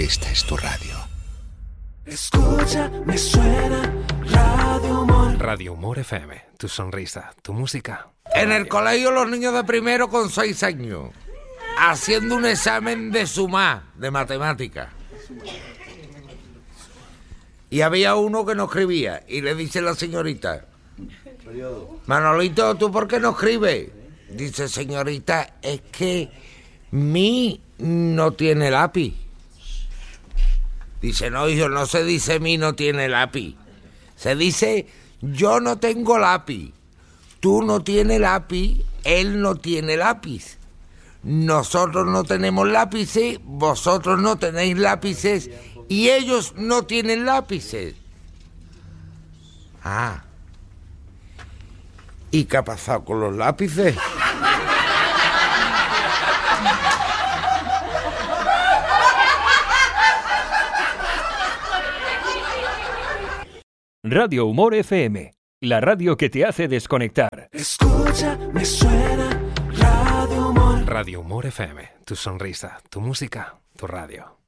Esta es tu radio. Escucha, me suena Radio Humor. Radio Humor FM, tu sonrisa, tu música. En el colegio los niños de primero con 6 años, haciendo un examen de sumar, de matemáticas. Y había uno que no escribía, y le dice la señorita: Manolito, ¿tú por qué no escribes? Dice: señorita, es que mi no tiene lápiz. Dice: no, hijo, no se dice mi no tiene lápiz. Se dice yo no tengo lápiz. Tú no tienes lápiz, él no tiene lápiz. Nosotros no tenemos lápices, vosotros no tenéis lápices y ellos no tienen lápices. Ah. ¿Y qué ha pasado con los lápices? Radio Humor FM, la radio que te hace desconectar. Escucha, me suena Radio Humor. Radio Humor FM, tu sonrisa, tu música, tu radio.